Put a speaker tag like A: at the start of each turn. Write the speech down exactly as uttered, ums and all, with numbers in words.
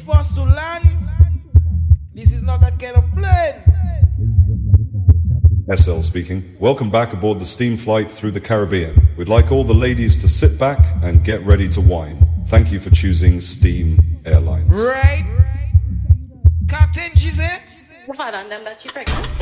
A: for us to land. This is not that kind of plane.
B: S L speaking. Welcome back aboard the steam flight through the Caribbean. We'd like all the ladies to sit back and get ready to wine. Thank you for choosing Steam Airlines.
A: Right. Captain, she said.
C: Hold on, them that you pregnant.